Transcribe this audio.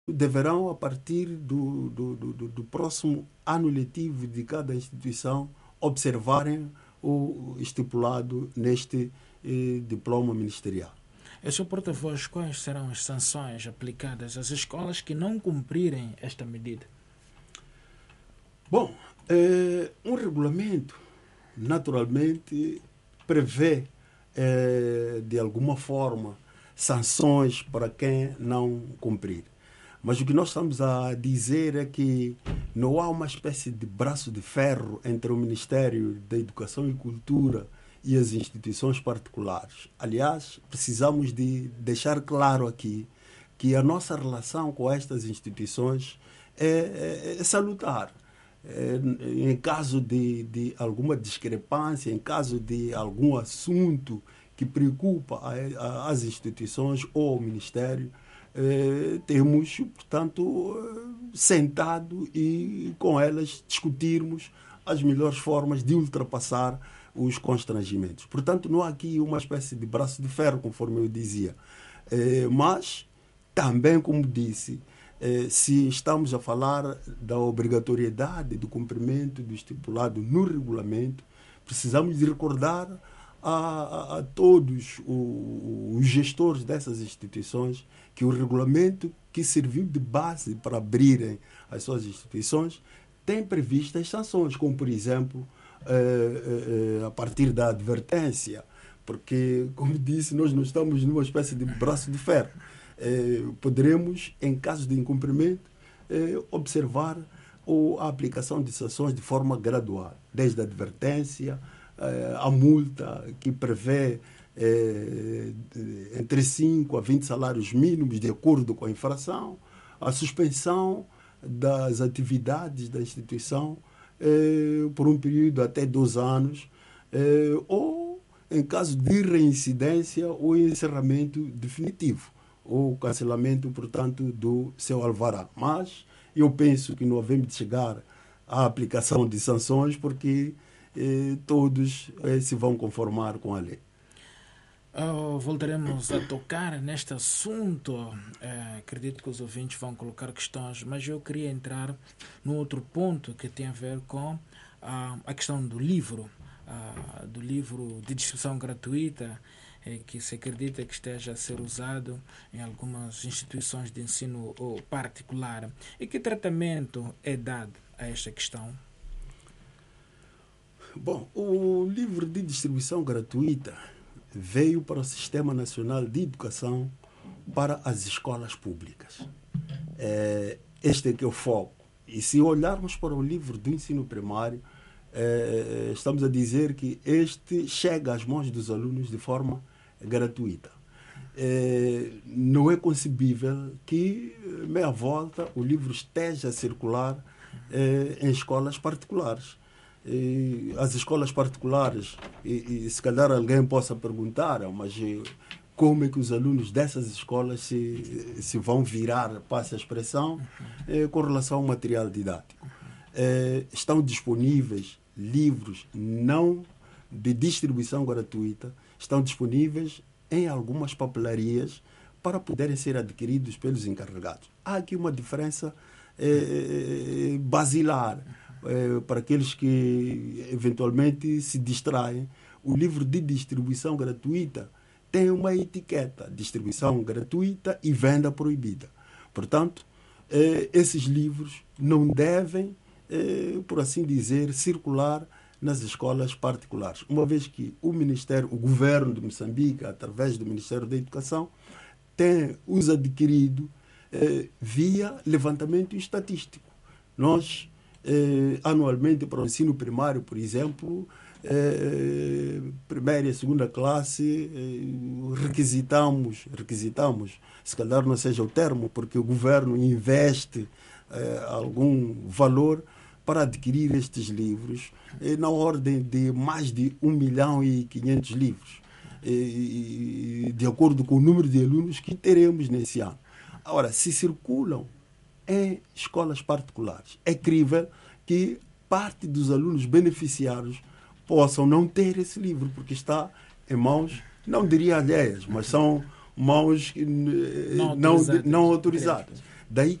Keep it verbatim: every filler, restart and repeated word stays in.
deverão, a partir do, do, do, do próximo ano letivo de cada instituição, observarem o estipulado neste eh, diploma ministerial. Eu sou porta-voz, quais serão as sanções aplicadas às escolas que não cumprirem esta medida? Bom, eh, um regulamento, naturalmente, prevê, eh, de alguma forma, sanções para quem não cumprir. Mas o que nós estamos a dizer é que não há uma espécie de braço de ferro entre o Ministério da Educação e Cultura e as instituições particulares. Aliás, precisamos de deixar claro aqui que a nossa relação com estas instituições é, é, é salutar. É, em caso de, de alguma discrepância, em caso de algum assunto que preocupa a, a, as instituições ou o Ministério, Eh, temos, portanto, eh, sentado e com elas discutirmos as melhores formas de ultrapassar os constrangimentos. Portanto, não há aqui uma espécie de braço de ferro, conforme eu dizia. Eh, mas, também, como disse, eh, se estamos a falar da obrigatoriedade do cumprimento do estipulado no regulamento, precisamos de recordar a, a, a todos os, os gestores dessas instituições que o regulamento que serviu de base para abrirem as suas instituições tem previstas sanções, como, por exemplo, eh, eh, a partir da advertência, porque, como disse, nós não estamos numa espécie de braço de ferro. Eh, poderemos, em caso de incumprimento, eh, observar ou a aplicação de sanções de forma gradual, desde a advertência, eh, a multa que prevê É, entre cinco a vinte salários mínimos, de acordo com a infração, a suspensão das atividades da instituição é, por um período até dois anos, é, ou, em caso de reincidência, o encerramento definitivo, ou cancelamento, portanto, do seu alvará. Mas eu penso que não havemos de chegar à aplicação de sanções, porque é, todos é, se vão conformar com a lei. Oh, voltaremos a tocar neste assunto. É, acredito que os ouvintes vão colocar questões, mas eu queria entrar no outro ponto que tem a ver com ah, a questão do livro, ah, do livro de distribuição gratuita, é, que se acredita que esteja a ser usado em algumas instituições de ensino particular. E que tratamento é dado a esta questão? Bom, o livro de distribuição gratuita veio para o Sistema Nacional de Educação para as escolas públicas. É, este é que é o foco. E se olharmos para o livro do ensino primário, é, estamos a dizer que este chega às mãos dos alunos de forma gratuita. É, não é concebível que, meia volta, o livro esteja a circular é, em escolas particulares. E as escolas particulares, e, e se calhar alguém possa perguntar, mas como é que os alunos dessas escolas se, se vão virar, passa a expressão, é, com relação ao material didático? É, estão disponíveis livros não de distribuição gratuita, estão disponíveis em algumas papelarias para poderem ser adquiridos pelos encarregados. Há aqui uma diferença é, basilar. É, para aqueles que eventualmente se distraem. O livro de distribuição gratuita tem uma etiqueta: distribuição gratuita e venda proibida. Portanto, é, esses livros não devem, é, por assim dizer, circular nas escolas particulares, uma vez que o Ministério, o governo de Moçambique, através do Ministério da Educação, tem os adquirido é, via levantamento estatístico. Nós Eh, anualmente, para o ensino primário, por exemplo, eh, primeira e segunda classe, eh, requisitamos, requisitamos, se calhar não seja o termo, porque o governo investe eh, algum valor para adquirir estes livros, eh, na ordem de mais de um milhão e quinhentos livros, eh, de acordo com o número de alunos que teremos nesse ano. Ora, se circulam em escolas particulares, é crível que parte dos alunos beneficiários possam não ter esse livro, porque está em mãos, não diria alheias, mas são mãos não, não autorizadas. Não autorizadas. Daí